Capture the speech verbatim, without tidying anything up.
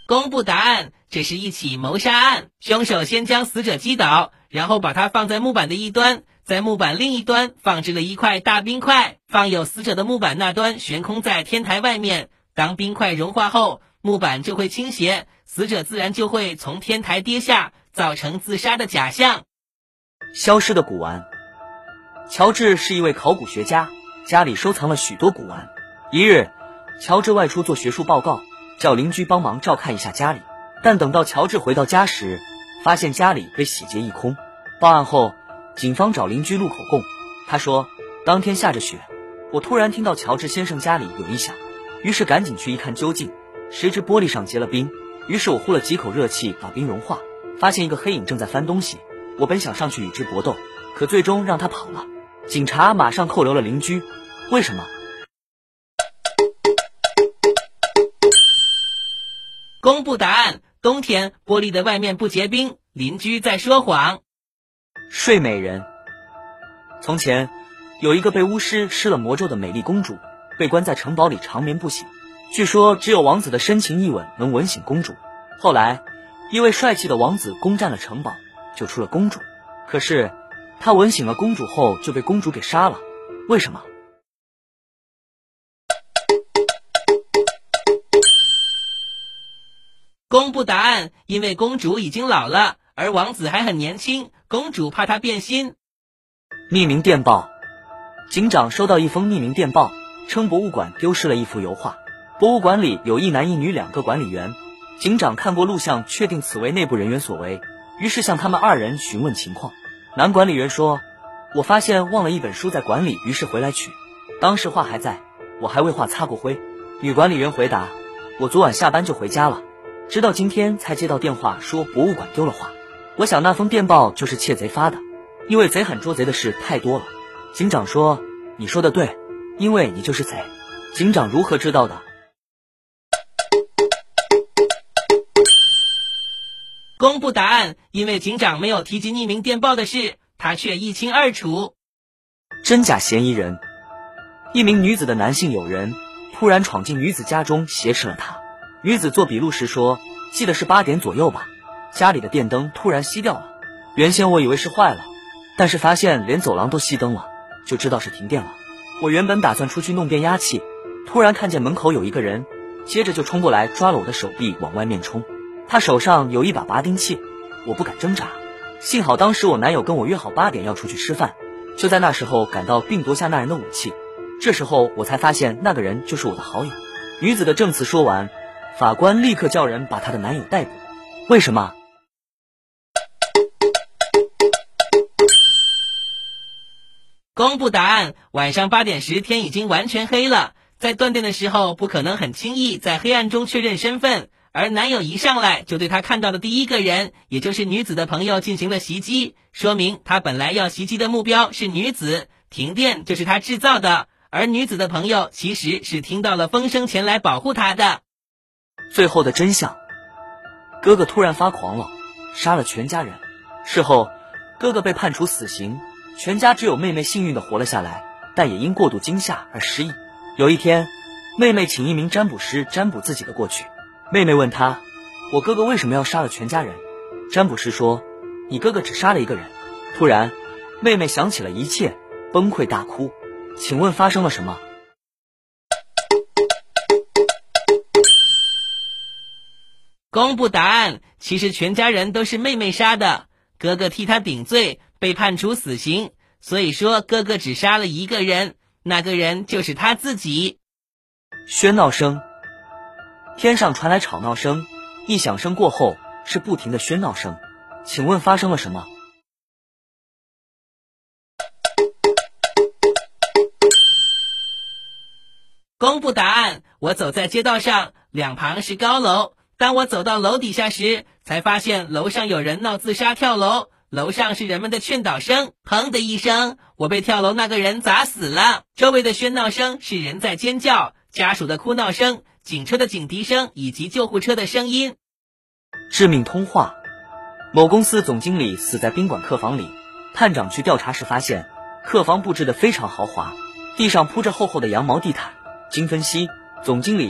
公布答案，这是一起谋杀案。凶手先将死者击倒，然后把他放在木板的一端，在木板另一端放置了一块大冰块，放有死者的木板那端悬空在天台外面。当冰块融化后，木板就会倾斜，死者自然就会从天台跌下，造成自杀的假象。 消失的古玩。乔治是一位考古学家，家里收藏了许多古玩。一日，乔治外出做学术报告，叫邻居帮忙照看一下家里。但等到乔治回到家时，发现家里被洗劫一空。报案后，警方找邻居录口供。他说，当天下着雪，我突然听到乔治先生家里有异响，于是赶紧去一看究竟，谁知玻璃上结了冰。于是我呼了几口热气把冰融化，发现一个黑影正在翻东西。我本想上去与之搏斗，可最终让他跑了。警察马上扣留了邻居。为什么？ 公布答案，冬天玻璃的外面不结冰，邻居在说谎。 睡美人。从前有一个被巫师施了魔咒的美丽公主，被关在城堡里长眠不醒。据说只有王子的深情一吻能吻醒公主。后来一位帅气的王子攻占了城堡，救出了公主。可是他吻醒了公主后就被公主给杀了。为什么？ 公布答案，因为公主已经老了，而王子还很年轻，公主怕他变心。 匿名电报。警长收到一封匿名电报，称博物馆丢失了一幅油画。博物馆里有一男一女两个管理员，警长看过录像，确定此为内部人员所为，于是向他们二人询问情况。男管理员说，我发现忘了一本书在馆里，于是回来取，当时画还在，我还为画擦过灰。女管理员回答，我昨晚下班就回家了，直到今天才接到电话说博物馆丢了画。我想那封电报就是窃贼发的，因为贼喊捉贼的事太多了。警长说，你说的对，因为你就是贼。警长如何知道的？ 公布答案，因为警长没有提及匿名电报的事，他却一清二楚。 真假嫌疑人。一名女子的男性友人突然闯进女子家中挟持了她。女子做笔录时说，记得是八点左右吧，家里的电灯突然熄掉了。原先我以为是坏了，但是发现连走廊都熄灯了，就知道是停电了。我原本打算出去弄变压器，突然看见门口有一个人，接着就冲过来抓了我的手臂往外面冲。他手上有一把拔钉器，我不敢挣扎。幸好当时我男友跟我约好八点要出去吃饭，就在那时候赶到并夺下那人的武器。这时候我才发现那个人就是我的好友。女子的证词说完，法官立刻叫人把她的男友逮捕。为什么？ 公布答案，晚上八点时天已经完全黑了，在断电的时候不可能很轻易在黑暗中确认身份，而男友一上来就对他看到的第一个人，也就是女子的朋友进行了袭击，说明他本来要袭击的目标是女子，停电就是他制造的，而女子的朋友其实是听到了风声前来保护他的。 最后的真相，哥哥突然发狂了，杀了全家人。事后哥哥被判处死刑，全家只有妹妹幸运地活了下来，但也因过度惊吓而失忆。有一天，妹妹请一名占卜师占卜自己的过去。妹妹问他，我哥哥为什么要杀了全家人？占卜师说，你哥哥只杀了一个人。突然妹妹想起了一切，崩溃大哭。请问发生了什么？ 公布答案，其实全家人都是妹妹杀的，哥哥替他顶罪，被判处死刑，所以说哥哥只杀了一个人，那个人就是他自己。 喧闹声。天上传来吵闹声，一响声过后是不停的喧闹声。请问发生了什么？ 公布答案，我走在街道上，两旁是高楼，当我走到楼底下时，才发现楼上有人闹自杀跳楼，楼上是人们的劝导声，砰的一声，我被跳楼那个人砸死了。周围的喧闹声是人在尖叫，家属的哭闹声，警车的警笛声以及救护车的声音。 致命通话。某公司总经理死在宾馆客房里，探长去调查时发现，客房布置得非常豪华，地上铺着厚厚的羊毛地毯。经分析，总经理